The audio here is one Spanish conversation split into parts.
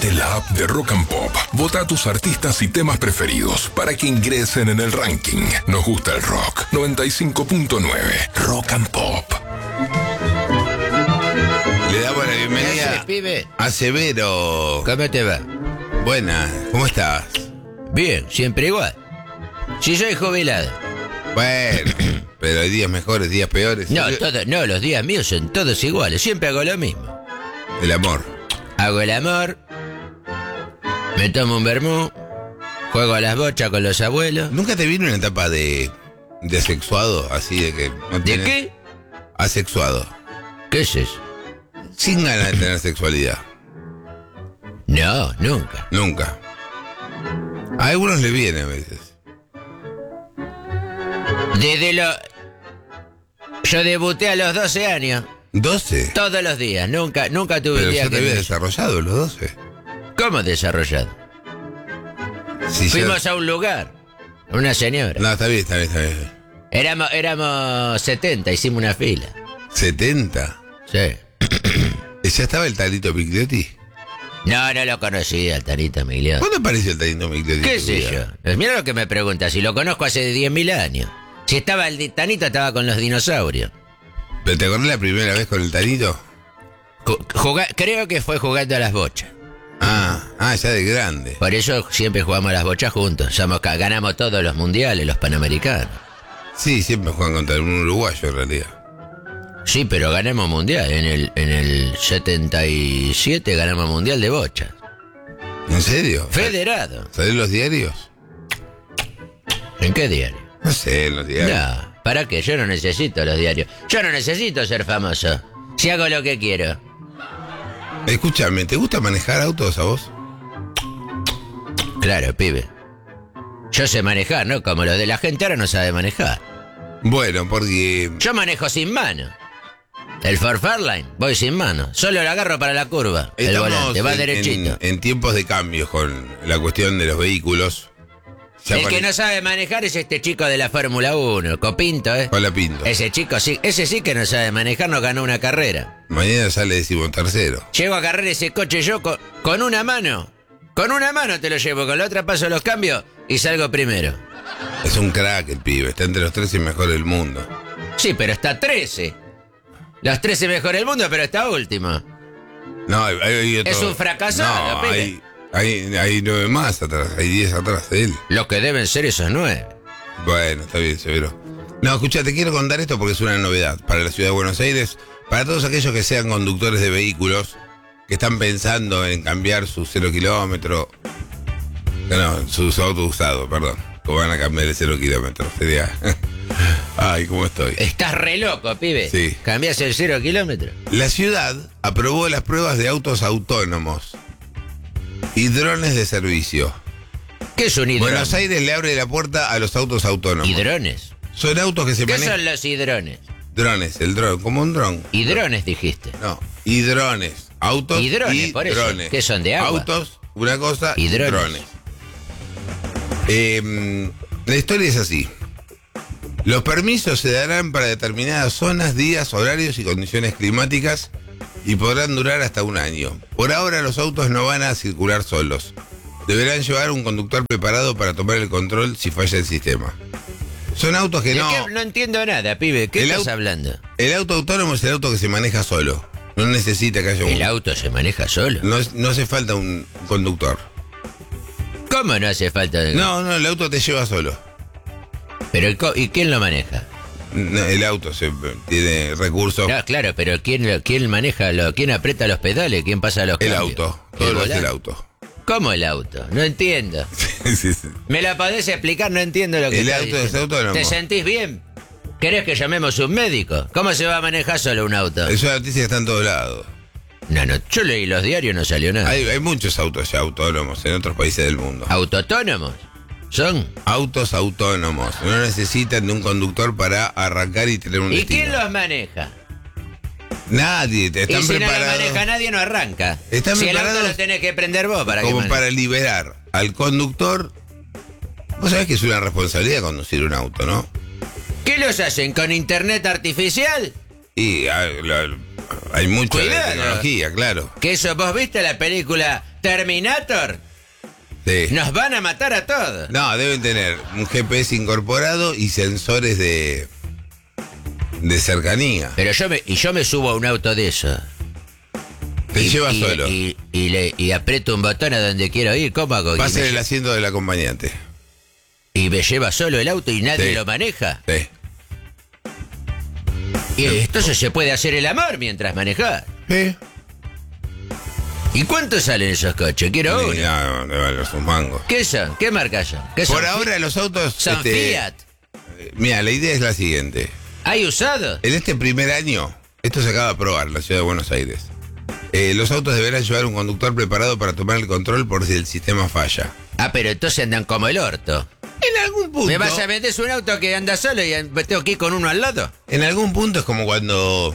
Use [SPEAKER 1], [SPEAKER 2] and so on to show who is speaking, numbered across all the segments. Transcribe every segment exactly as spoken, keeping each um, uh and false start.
[SPEAKER 1] Descargate la app de Rock and Pop. Vota a tus artistas y temas preferidos para que ingresen en el ranking. Nos gusta el rock. noventa y cinco punto nueve. Rock and Pop.
[SPEAKER 2] Le damos la bienvenida
[SPEAKER 3] ¿Qué haces, pibe?
[SPEAKER 2] a Severo.
[SPEAKER 3] ¿Cómo te va?
[SPEAKER 2] Buenas, ¿cómo estás?
[SPEAKER 3] Bien, siempre igual. Si soy jubilado.
[SPEAKER 2] Bueno, pero hay días mejores, días peores.
[SPEAKER 3] No,
[SPEAKER 2] El-
[SPEAKER 3] todo, no, los días míos son todos iguales. Siempre hago lo mismo.
[SPEAKER 2] El amor.
[SPEAKER 3] Hago el amor, me tomo un vermú, juego a las bochas con los abuelos.
[SPEAKER 2] ¿Nunca te vino una etapa de, de asexuado? Así de que no
[SPEAKER 3] ¿De
[SPEAKER 2] tienes-
[SPEAKER 3] qué?
[SPEAKER 2] Asexuado.
[SPEAKER 3] ¿Qué es eso?
[SPEAKER 2] Sin ganas de tener sexualidad.
[SPEAKER 3] No, nunca.
[SPEAKER 2] Nunca. A algunos le viene a veces.
[SPEAKER 3] Desde lo... Yo debuté a los doce años,
[SPEAKER 2] ¿doce?
[SPEAKER 3] todos los días. Nunca, nunca tuve
[SPEAKER 2] Pero
[SPEAKER 3] un día
[SPEAKER 2] ya te
[SPEAKER 3] que...
[SPEAKER 2] había
[SPEAKER 3] no-
[SPEAKER 2] desarrollado los doce.
[SPEAKER 3] ¿Cómo desarrollado?
[SPEAKER 2] Si ya-
[SPEAKER 3] Fuimos a un lugar, una señora.
[SPEAKER 2] No, está bien, está bien, está bien.
[SPEAKER 3] Éramos, éramos setenta, hicimos una fila.
[SPEAKER 2] ¿setenta?
[SPEAKER 3] Sí.
[SPEAKER 2] ¿Ya estaba el Tanito Migliotti?
[SPEAKER 3] No, no lo conocía, el Tanito Migliotti.
[SPEAKER 2] ¿Cuándo apareció el Tanito Migliotti?
[SPEAKER 3] ¿Qué
[SPEAKER 2] en tu
[SPEAKER 3] sé
[SPEAKER 2] vida?
[SPEAKER 3] yo? Pues mira lo que me pregunta, si lo conozco hace diez mil años. Si estaba el di- Tanito, estaba con los dinosaurios.
[SPEAKER 2] ¿Pero te acordás la primera vez con el Tanito?
[SPEAKER 3] Ju- juga- creo que fue jugando a las bochas.
[SPEAKER 2] Ah, ah, ya de grande.
[SPEAKER 3] Por eso siempre jugamos a las bochas juntos. Somos, ca- ganamos todos los mundiales, los panamericanos.
[SPEAKER 2] Sí, siempre juegan contra un uruguayo en realidad.
[SPEAKER 3] Sí, pero ganamos mundial. En el, en el setenta y siete ganamos mundial de bochas.
[SPEAKER 2] ¿En serio?
[SPEAKER 3] Federado.
[SPEAKER 2] ¿Salen los diarios?
[SPEAKER 3] ¿En qué diario?
[SPEAKER 2] No sé, en los diarios.
[SPEAKER 3] No, ¿para qué? Yo no necesito los diarios. Yo no necesito ser famoso. Si hago lo que quiero.
[SPEAKER 2] Escúchame, ¿te gusta manejar autos a vos?
[SPEAKER 3] Claro, pibe. Yo sé manejar, ¿no? Como lo de la gente ahora no sabe manejar.
[SPEAKER 2] Bueno, porque...
[SPEAKER 3] Yo manejo sin mano. El Ford Fairlane, voy sin mano. Solo lo agarro para la curva. El
[SPEAKER 2] estamos
[SPEAKER 3] volante, va
[SPEAKER 2] en-
[SPEAKER 3] derechito.
[SPEAKER 2] En, en tiempos de cambios con la cuestión de los vehículos. Ya
[SPEAKER 3] El que
[SPEAKER 2] pare-
[SPEAKER 3] no sabe manejar es este chico de la Fórmula uno, Copinto, ¿eh?
[SPEAKER 2] Con la Pinto.
[SPEAKER 3] Ese chico sí, ese sí que no sabe manejar, no ganó una carrera.
[SPEAKER 2] Mañana sale decimotercero.
[SPEAKER 3] Llego a carrera ese coche yo con, con una mano. Con una mano te lo llevo, con la otra paso los cambios y salgo primero.
[SPEAKER 2] Es un crack el pibe, está entre los trece mejores del mundo.
[SPEAKER 3] Sí, pero está trece. Los trece mejores del mundo, pero está último.
[SPEAKER 2] No, hay, hay otro-
[SPEAKER 3] Es un fracasado,
[SPEAKER 2] No,
[SPEAKER 3] pibe.
[SPEAKER 2] hay, hay, hay nueve más atrás, hay diez atrás de él.
[SPEAKER 3] Lo que deben ser esos nueve.
[SPEAKER 2] Bueno, está bien, Severo. No, escucha, te quiero contar esto porque es una novedad para la ciudad de Buenos Aires. Para todos aquellos que sean conductores de vehículos, que están pensando en cambiar su cero kilómetro. No, su, su auto usado, perdón. O van a cambiar el cero kilómetro. Sería. Ay, ¿cómo estoy?
[SPEAKER 3] Estás re loco, pibe.
[SPEAKER 2] Sí.
[SPEAKER 3] Cambias el cero kilómetro.
[SPEAKER 2] La ciudad aprobó las pruebas de autos autónomos y drones de servicio.
[SPEAKER 3] ¿Qué es un hidrón?
[SPEAKER 2] Buenos Aires le abre la puerta a los autos autónomos.
[SPEAKER 3] ¿Hidrones?
[SPEAKER 2] Son autos que se
[SPEAKER 3] ¿Qué
[SPEAKER 2] manejan.
[SPEAKER 3] son los hidrones?
[SPEAKER 2] Drones, el dron, como un dron.
[SPEAKER 3] Hidrones dijiste.
[SPEAKER 2] No, y drones. Autos
[SPEAKER 3] Y drones,
[SPEAKER 2] y
[SPEAKER 3] por eso.
[SPEAKER 2] drones.
[SPEAKER 3] ¿Qué son, de agua?
[SPEAKER 2] Autos, una cosa,
[SPEAKER 3] Y
[SPEAKER 2] y
[SPEAKER 3] drones.
[SPEAKER 2] drones. Eh, la historia es así. Los permisos se darán para determinadas zonas, días, horarios y condiciones climáticas y podrán durar hasta un año. Por ahora los autos no van a circular solos. Deberán llevar un conductor preparado para tomar el control si falla el sistema. Son autos que
[SPEAKER 3] ¿De
[SPEAKER 2] no...
[SPEAKER 3] qué? No entiendo nada, pibe. ¿Qué
[SPEAKER 2] El
[SPEAKER 3] estás
[SPEAKER 2] au-
[SPEAKER 3] hablando?
[SPEAKER 2] El auto autónomo es el auto que se maneja solo. No necesita que haya un...
[SPEAKER 3] ¿El auto se maneja solo?
[SPEAKER 2] No, no hace falta un conductor.
[SPEAKER 3] ¿Cómo no hace falta? de-
[SPEAKER 2] No, no, el auto te lleva solo.
[SPEAKER 3] Pero el co- ¿y quién lo maneja?
[SPEAKER 2] No, el auto se, tiene recursos.
[SPEAKER 3] No, claro, pero ¿quién, lo- quién maneja? Lo, ¿Quién aprieta los pedales? ¿Quién pasa los
[SPEAKER 2] El
[SPEAKER 3] cambios?
[SPEAKER 2] auto. Todo lo hace el
[SPEAKER 3] volante?
[SPEAKER 2] auto.
[SPEAKER 3] ¿Cómo el auto? No entiendo.
[SPEAKER 2] Sí, sí.
[SPEAKER 3] ¿Me la podés explicar? No entiendo lo que
[SPEAKER 2] El
[SPEAKER 3] estás
[SPEAKER 2] auto es
[SPEAKER 3] diciendo.
[SPEAKER 2] autónomo.
[SPEAKER 3] ¿Te sentís bien? ¿Querés que llamemos un médico? ¿Cómo se va a manejar solo un auto?
[SPEAKER 2] Es una noticia que está en todos lados.
[SPEAKER 3] No, no, yo leí los diarios, no salió nada.
[SPEAKER 2] Hay, hay muchos autos ya autónomos en otros países del mundo.
[SPEAKER 3] ¿Autotónomos? ¿Son?
[SPEAKER 2] Autos autónomos. No necesitan de un conductor para arrancar y tener un
[SPEAKER 3] ¿Y
[SPEAKER 2] destino.
[SPEAKER 3] quién los maneja?
[SPEAKER 2] Nadie. Te están
[SPEAKER 3] y si
[SPEAKER 2] preparados
[SPEAKER 3] no lo maneja nadie, no arranca.
[SPEAKER 2] Están
[SPEAKER 3] si el auto
[SPEAKER 2] preparados
[SPEAKER 3] lo tenés que prender vos para que
[SPEAKER 2] como
[SPEAKER 3] maneje.
[SPEAKER 2] para liberar al conductor. Vos sabés que es una responsabilidad conducir un auto, ¿no?
[SPEAKER 3] ¿Qué los hacen? ¿Con internet artificial?
[SPEAKER 2] Y ah, la- hay mucha
[SPEAKER 3] Cuidado.
[SPEAKER 2] tecnología, claro.
[SPEAKER 3] Que eso, ¿vos viste la película Terminator?
[SPEAKER 2] Sí.
[SPEAKER 3] Nos van a matar a todos.
[SPEAKER 2] No, deben tener un G P S incorporado y sensores de de cercanía.
[SPEAKER 3] Pero yo me, y yo me subo a un auto de eso.
[SPEAKER 2] Te
[SPEAKER 3] y,
[SPEAKER 2] lleva
[SPEAKER 3] y,
[SPEAKER 2] solo.
[SPEAKER 3] Y, y, le, y aprieto un botón a donde quiero ir. ¿Cómo hago?
[SPEAKER 2] Va a
[SPEAKER 3] Y
[SPEAKER 2] ser
[SPEAKER 3] me
[SPEAKER 2] el
[SPEAKER 3] lle-
[SPEAKER 2] asiento del acompañante.
[SPEAKER 3] Y me lleva solo el auto y nadie
[SPEAKER 2] Sí.
[SPEAKER 3] lo maneja.
[SPEAKER 2] Sí.
[SPEAKER 3] Y entonces se puede hacer el amor mientras manejas.
[SPEAKER 2] Sí.
[SPEAKER 3] ¿Y cuánto salen esos coches? Quiero uno.
[SPEAKER 2] No, no, no, sus mangos.
[SPEAKER 3] ¿Qué son? ¿Qué marca son? ¿Qué son?
[SPEAKER 2] Por ahora los autos...
[SPEAKER 3] Son
[SPEAKER 2] este,
[SPEAKER 3] Fiat.
[SPEAKER 2] Mira, la idea es la siguiente.
[SPEAKER 3] ¿Hay usado?
[SPEAKER 2] En este primer año, esto se acaba de aprobar en la ciudad de Buenos Aires. Eh, los autos deberán llevar un conductor preparado para tomar el control por si el sistema falla.
[SPEAKER 3] Ah, pero entonces andan como el orto.
[SPEAKER 2] En algún punto...
[SPEAKER 3] ¿Me vas a vender un auto que anda solo y me tengo que ir con uno al lado?
[SPEAKER 2] En algún punto es como cuando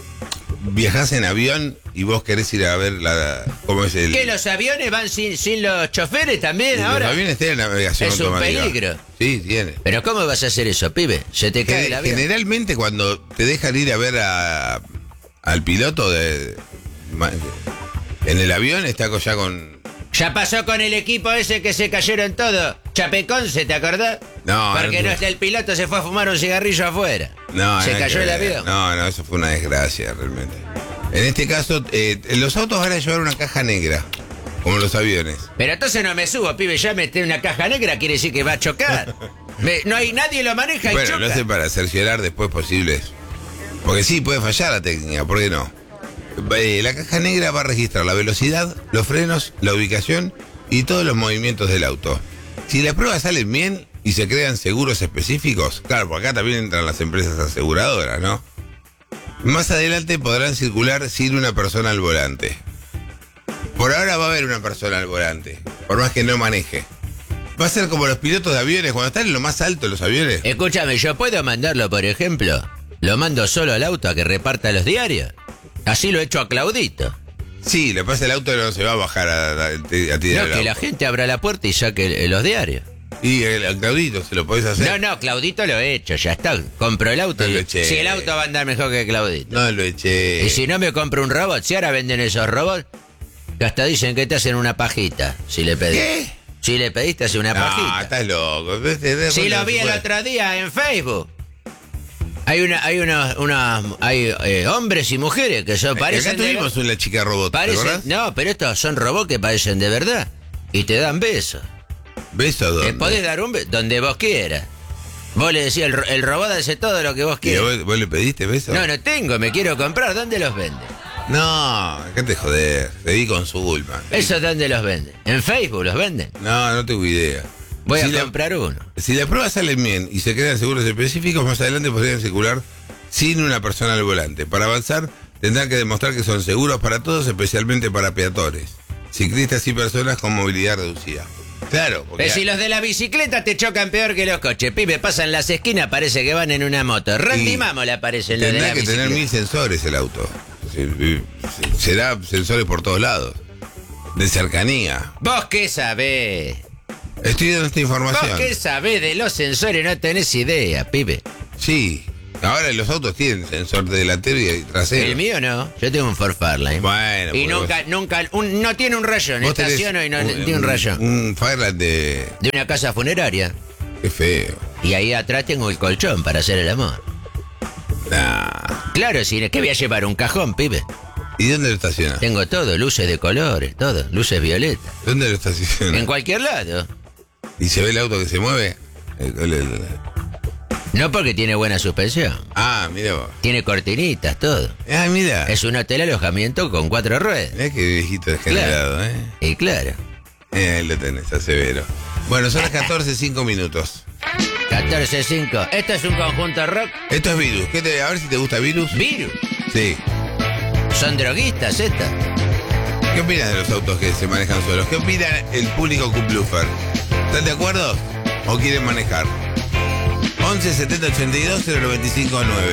[SPEAKER 2] viajás en avión y vos querés ir a ver la... ¿Cómo es el...?
[SPEAKER 3] ¿Que los aviones van sin, sin los choferes también
[SPEAKER 2] Los
[SPEAKER 3] ahora?
[SPEAKER 2] aviones tienen navegación
[SPEAKER 3] Es un
[SPEAKER 2] automática.
[SPEAKER 3] peligro.
[SPEAKER 2] Sí, tiene.
[SPEAKER 3] ¿Pero cómo vas a hacer eso, pibe? Se te cae el avión.
[SPEAKER 2] Generalmente cuando te dejan ir a ver a, al piloto de, ma- en el avión está ya con...
[SPEAKER 3] Ya pasó con el equipo ese que se cayeron todos. Chapeconce, ¿te acordás?
[SPEAKER 2] No,
[SPEAKER 3] Porque
[SPEAKER 2] no
[SPEAKER 3] no,
[SPEAKER 2] tuve-
[SPEAKER 3] el piloto se fue a fumar un cigarrillo afuera.
[SPEAKER 2] No,
[SPEAKER 3] se
[SPEAKER 2] nada
[SPEAKER 3] cayó
[SPEAKER 2] que
[SPEAKER 3] el
[SPEAKER 2] ver.
[SPEAKER 3] avión.
[SPEAKER 2] No, no, eso fue una desgracia realmente. En este caso, eh, los autos van a llevar una caja negra, como los aviones.
[SPEAKER 3] Pero entonces no me subo, pibe. Ya metí una caja negra, quiere decir que va a chocar. Me- no hay nadie lo maneja y
[SPEAKER 2] Bueno,
[SPEAKER 3] choca.
[SPEAKER 2] lo hacen para cerciorar después posibles. Porque sí, puede fallar la técnica, ¿por qué no? Eh, la caja negra va a registrar la velocidad, los frenos, la ubicación y todos los movimientos del auto. Si las pruebas salen bien y se crean seguros específicos, claro, porque acá también entran las empresas aseguradoras, ¿no? Más adelante podrán circular sin una persona al volante. Por ahora va a haber una persona al volante, por más que no maneje. Va a ser como los pilotos de aviones, cuando están en lo más alto de los aviones.
[SPEAKER 3] Escúchame, ¿yo puedo mandarlo, por ejemplo? Lo mando solo al auto a que reparta los diarios. Así lo he hecho a Claudito.
[SPEAKER 2] Sí, le pasa el auto no se va a bajar a, a, a tirar
[SPEAKER 3] No,
[SPEAKER 2] el
[SPEAKER 3] que la
[SPEAKER 2] auto.
[SPEAKER 3] gente abra la puerta y saque eh, los diarios.
[SPEAKER 2] Y el, al Claudito se lo podés hacer.
[SPEAKER 3] No, no, Claudito lo he hecho, ya está. Compro el auto.
[SPEAKER 2] No
[SPEAKER 3] y-
[SPEAKER 2] lo eché.
[SPEAKER 3] si el auto va a andar mejor que Claudito.
[SPEAKER 2] No lo eché.
[SPEAKER 3] Y si no me compro un robot, si ahora venden esos robots, que hasta dicen que te hacen una pajita, si le pedís.
[SPEAKER 2] ¿Qué?
[SPEAKER 3] Si le pedís, te hace una
[SPEAKER 2] No,
[SPEAKER 3] pajita.
[SPEAKER 2] estás loco. Te- te-
[SPEAKER 3] Sí,
[SPEAKER 2] te-
[SPEAKER 3] lo vi el
[SPEAKER 2] puede.
[SPEAKER 3] otro día en Facebook. Hay una, hay unos, unas, hay eh, hombres y mujeres que son
[SPEAKER 2] Acá
[SPEAKER 3] parecen de
[SPEAKER 2] tuvimos una chica robot, ¿te
[SPEAKER 3] parecen,
[SPEAKER 2] acordás?
[SPEAKER 3] no, pero estos son robots que parecen de verdad y te dan besos.
[SPEAKER 2] ¿Beso dónde?
[SPEAKER 3] Te podés dar un beso donde vos quieras. Vos le decís el, ro- el robot hace todo lo que vos
[SPEAKER 2] ¿Y
[SPEAKER 3] quieras.
[SPEAKER 2] vos, vos le pediste beso?
[SPEAKER 3] No, no tengo, me quiero comprar. ¿Dónde los venden?
[SPEAKER 2] No, acá te joder. Te di consulta.
[SPEAKER 3] ¿Esos dónde los venden? ¿En Facebook los venden?
[SPEAKER 2] No, no tengo idea.
[SPEAKER 3] Voy
[SPEAKER 2] Si
[SPEAKER 3] a
[SPEAKER 2] la-
[SPEAKER 3] comprar uno.
[SPEAKER 2] Si las pruebas salen bien y se crean seguros específicos, más adelante podrían circular sin una persona al volante. Para avanzar, tendrán que demostrar que son seguros para todos, especialmente para peatones, ciclistas y personas con movilidad reducida. Claro, porque...
[SPEAKER 3] Pero si los de la bicicleta te chocan peor que los coches, pibe, pasan las esquinas, parece que van en una moto. Randy
[SPEAKER 2] Y
[SPEAKER 3] Mamo le aparecen los de la
[SPEAKER 2] tendrá que
[SPEAKER 3] bicicleta.
[SPEAKER 2] tener mil sensores el auto. Sí, sí, será sensores por todos lados. De cercanía.
[SPEAKER 3] ¿Vos qué sabés?
[SPEAKER 2] Estoy dando esta
[SPEAKER 3] ¿Vos
[SPEAKER 2] información.
[SPEAKER 3] qué sabés de los sensores? No tenés idea, pibe.
[SPEAKER 2] Sí. Ahora los autos tienen sensor de delantero y trasero.
[SPEAKER 3] El mío no. Yo tengo un Ford Fairlane.
[SPEAKER 2] Bueno,
[SPEAKER 3] Y
[SPEAKER 2] porque
[SPEAKER 3] nunca,
[SPEAKER 2] vos-
[SPEAKER 3] nunca, un- no tiene un rayón.
[SPEAKER 2] vos tenés
[SPEAKER 3] Estaciono y no tiene un rayón.
[SPEAKER 2] Un Fireland de...
[SPEAKER 3] De una casa funeraria.
[SPEAKER 2] Qué feo.
[SPEAKER 3] Y ahí atrás tengo el colchón para hacer el amor.
[SPEAKER 2] Nah.
[SPEAKER 3] Claro, si ¿qué voy a llevar? Un cajón, pibe.
[SPEAKER 2] ¿Y dónde lo estaciona?
[SPEAKER 3] Tengo todo, luces de colores, todo, luces violetas.
[SPEAKER 2] ¿Dónde lo estaciona?
[SPEAKER 3] En cualquier lado.
[SPEAKER 2] ¿Y se ve el auto que se mueve? El- el- el-
[SPEAKER 3] No porque tiene buena suspensión.
[SPEAKER 2] Ah, mira vos.
[SPEAKER 3] Tiene cortinitas, todo.
[SPEAKER 2] Ah, mira.
[SPEAKER 3] Es un hotel alojamiento con cuatro ruedas.
[SPEAKER 2] Mirá qué viejito degenerado, ¿eh?
[SPEAKER 3] Y claro,
[SPEAKER 2] Eh, ahí lo tenés, a severo. Bueno, son las catorce, cinco minutos.
[SPEAKER 3] catorce cinco. ¿Esto es un conjunto rock?
[SPEAKER 2] Esto es Virus. ¿Qué te, a ver si te gusta Virus.
[SPEAKER 3] Virus.
[SPEAKER 2] Sí.
[SPEAKER 3] ¿Son droguistas estas?
[SPEAKER 2] ¿Qué opinas de los autos que se manejan solos? ¿Qué opina el público Kuplufer? ¿Están de acuerdo? ¿O quieren manejar? once setenta ochenta y dos cero noventa y cinco nueve